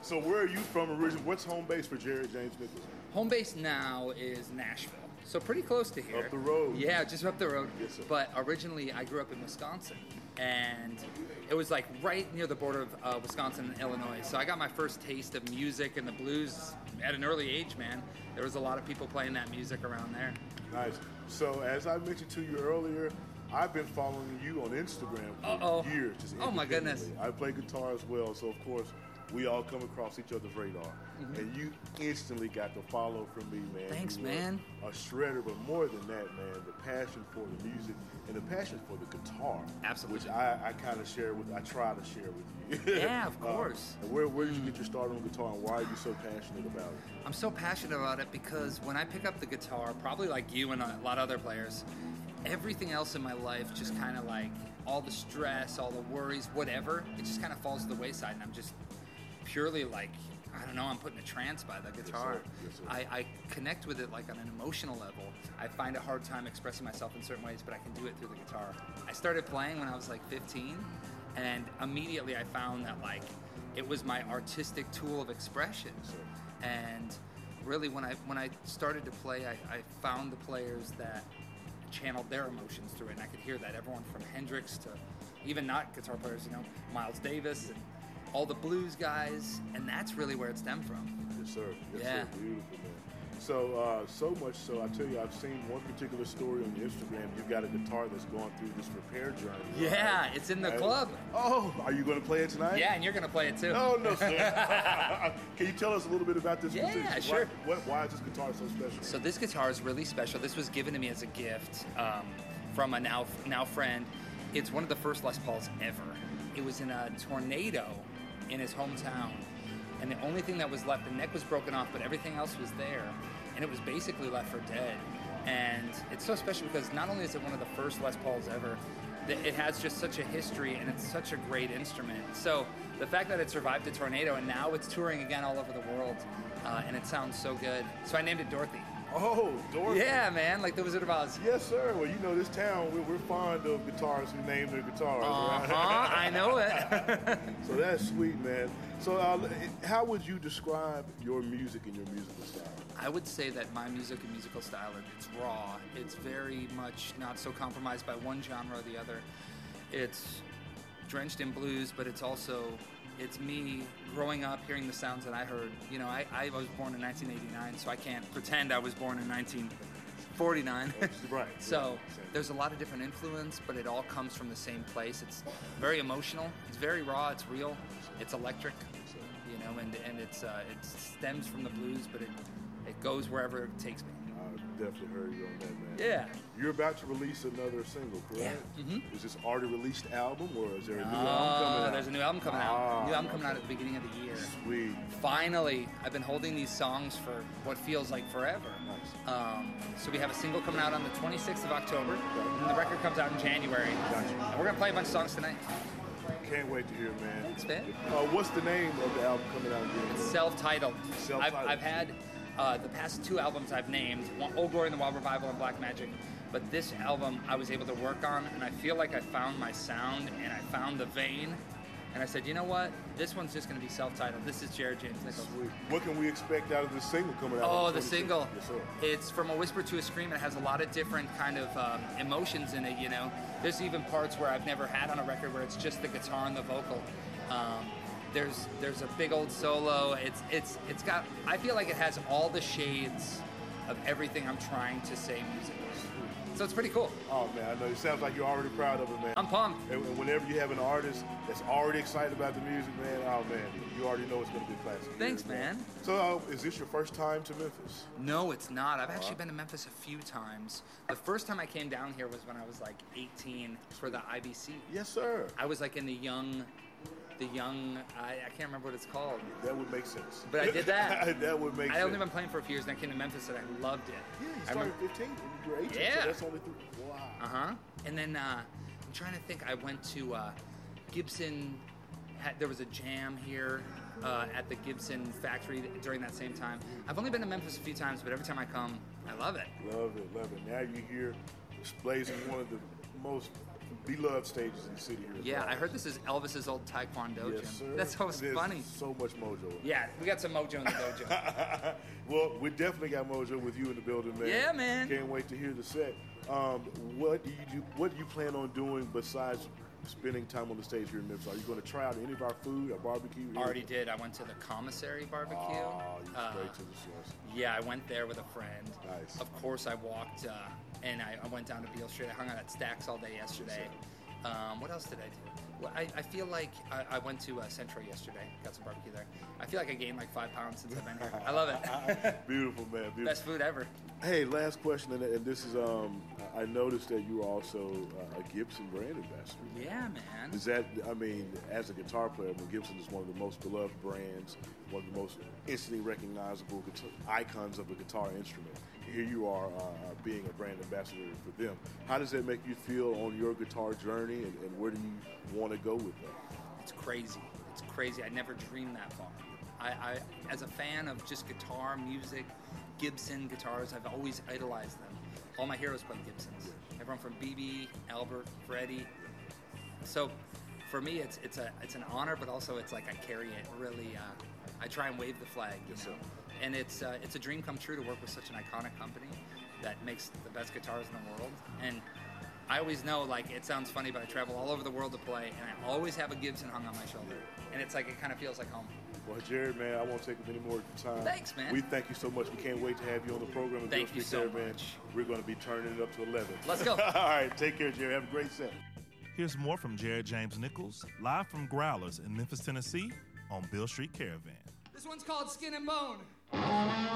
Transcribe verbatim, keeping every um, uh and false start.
So where are you from originally? What's home base for Jared James Nichols? Home base now is Nashville, so pretty close to here. Up the road. Yeah, just up the road. Yes, sir. But originally, I grew up in Wisconsin, and it was like right near the border of uh, Wisconsin and Illinois. So I got my first taste of music and the blues at an early age, man. There was a lot of people playing that music around there. Nice. So as I mentioned to you earlier, I've been following you on Instagram for Uh-oh. years. Just Oh, my goodness. independently. I play guitar as well, so of course we all come across each other's radar. Mm-hmm. And you instantly got the follow from me, man. Thanks, You were man. A shredder, but more than that, man, the passion for the music and the passion for the guitar. Absolutely. Which I, I kind of share with, I try to share with you. Yeah, of Uh, course. and where, where did you get your start on guitar, and why are you so passionate about it? I'm so passionate about it because when I pick up the guitar, probably like you and a lot of other players, everything else in my life just kind of like all the stress, all the worries, whatever, it just kind of falls to the wayside, and I'm just purely like, I don't know, I'm put in a trance by the guitar. sir. Yes, sir. I, I connect with it like on an emotional level. I find a hard time expressing myself in certain ways, but I can do it through the guitar. I started playing when I was like fifteen, and immediately I found that like it was my artistic tool of expression. sir. And really, when I when I started to play, I, I found the players that channeled their emotions through it, and I could hear that. Everyone from Hendrix to even not guitar players, you know, Miles Davis and all the blues guys, and that's really where it stemmed from. Yes, sir. Yes, Yeah. sir. Beautiful, man. So, uh, so much so, I tell you, I've seen one particular story on your Instagram. You've got a guitar that's going through this repair journey. Yeah, right? it's in the And- club. Oh, are you going to play it tonight? Yeah, and you're gonna play it too. No, no, sir. Can you tell us a little bit about this Yeah, position? sure. Why, what, why is this guitar so special? So this guitar is really special. This was given to me as a gift um, from a now now friend. It's one of the first Les Pauls ever. It was in a tornado in his hometown, and the only thing that was left, the neck was broken off, but everything else was there, and it was basically left for dead. And it's so special because not only is it one of the first Les Pauls ever, that it has just such a history, and it's such a great instrument. So the fact that it survived a tornado and now it's touring again all over the world, uh, and it sounds so good. So I named it Dorothy. Oh, Dorothy. Yeah, man, like the Wizard of Oz. Yes, sir. Well, you know, this town, we're, we're fond of guitarists who name their guitars. Uh-huh, right? I know it. So that's sweet, man. So uh, how would you describe your music and your musical style? I would say that my music and musical style, it's raw. It's very much not so compromised by one genre or the other. It's drenched in blues, but it's also, it's me growing up hearing the sounds that I heard. You know, I, I was born in nineteen eighty-nine, so I can't pretend I was born in nineteen forty-nine. Right. So right. there's a lot of different influence, but it all comes from the same place. It's very emotional. It's very raw. It's real. It's electric. You know, and and it's uh, it stems from the blues, but it it goes wherever it takes me. I definitely heard you on that, man. Yeah. You're about to release another single, correct? Yeah. Mhm. Is this already released album, or is there a new Uh, album coming out? there's a new album coming Ah, out. New album coming okay. out at the beginning of the year. Sweet. Finally, I've been holding these songs for what feels like forever. Nice. Um, so we have a single coming out on the twenty-sixth of October, and the record comes out in January. Gotcha. And we're gonna play a bunch of songs tonight. Can't wait to hear it, man. Thanks, man. Uh, what's the name of the album coming out again? Self-titled. I've, Self-titled. I've had uh, the past two albums I've named, one, Old Glory and the Wild Revival and Black Magic, but this album I was able to work on, and I feel like I found my sound and I found the vein, and I said, you know what? This one's just going to be self-titled. This is Jared James Nichols. Sweet. What can we expect out of the single coming out? Oh, on the twenty-sixth? single. Yes, sir. It's From a Whisper to a Scream. It has a lot of different kind of um, emotions in it, you know. There's even parts where I've never had on a record where it's just the guitar and the vocal. Um, there's there's a big old solo. It's it's it's got, I feel like it has all the shades of everything I'm trying to say musically. So it's pretty cool. Oh, man, I know. It sounds like you're already proud of it, man. I'm pumped. And whenever you have an artist that's already excited about the music, man, oh, man, you already know it's going to be a classic. Thanks, Yeah, man. So uh, is this your first time to Memphis? No, it's not. I've actually been to Memphis a few times. The first time I came down here was when I was like eighteen for the I B C. Yes, sir. I was like in the young, the young, I, I can't remember what it's called. That would make sense. But I did that. That would make I sense. only been playing for a few years, and I came to Memphis, and I loved it. Yeah, you I started remember- at fifteen and you were eighteen, Yeah. so that's only three. Wow. Uh-huh. And then uh, I'm trying to think. I went to uh, Gibson. Had, there was a jam here uh, at the Gibson factory during that same time. I've only been to Memphis a few times, but every time I come, I love it. Love it, love it. Now you're here, blazing one of the most beloved stages in the city here. Yeah, Dallas. I heard this is Elvis's old Taekwondo Yes, gym. sir. That's so There's funny. So much mojo. Yeah, we got some mojo in the dojo. Well, we definitely got mojo with you in the building, man. Yeah, man. Can't wait to hear the set. Um, what do you do? What do you plan on doing besides spending time on the stage here in Memphis? Are you going to try out any of our food or barbecue? Already did. I went to the commissary barbecue. Oh, you Uh, straight to the source. Yeah, I went there with a friend. Nice. Of course, I walked uh, and I, I went down to Beale Street. I hung out at Stacks all day yesterday. Um, what else did I do? Well, I, I feel like I, I went to uh, Centro yesterday. Got some barbecue there. I feel like I gained like five pounds since I've been here. I love it. Beautiful, man. Beautiful. Best food ever. Hey, last question, and, and this is, um, I noticed that you are also uh, a Gibson brand ambassador. Yeah, man. Is that, I mean, as a guitar player, I mean, Gibson is one of the most beloved brands, one of the most instantly recognizable guitar, icons of a guitar instrument. Here you are uh, being a brand ambassador for them. How does that make you feel on your guitar journey, and, and where do you want to go with that? It's crazy. It's crazy. I never dreamed that far. I, I, as a fan of just guitar, music, Gibson guitars, I've always idolized them. All my heroes played Gibsons. Everyone from B B, Albert, Freddie. So for me, it's it's a it's an honor, but also it's like I carry it really. Uh, I try and wave the flag, you Yes, know. sir. And it's uh, it's a dream come true to work with such an iconic company that makes the best guitars in the world. And I always know, like, it sounds funny, but I travel all over the world to play, and I always have a Gibson hung on my shoulder. And it's like, it kind of feels like home. Well, Jared, man, I won't take up any more of your time. Thanks, man. We thank you so much. We can't wait to have you on the program. at Thank Beale you Street so Caravan. much. We're going to be turning it up to eleven. Let's go. All right, take care, Jared. Have a great set. Here's more from Jared James Nichols, live from Growlers in Memphis, Tennessee, on Beale Street Caravan. This one's called Skin and Bone.